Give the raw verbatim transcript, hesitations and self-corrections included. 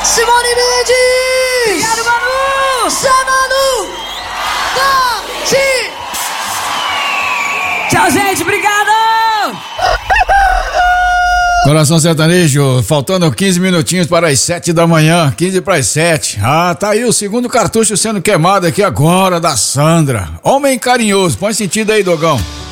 Simone Mendes! Obrigado, Manu! Zé Manu! Tati! Tchau, gente, obrigado! Coração Sertanejo, faltando quinze minutinhos para as sete da manhã, quinze para as sete. Ah, tá aí o segundo cartucho sendo queimado aqui agora da Sandra. Homem carinhoso, põe sentido aí, Dogão.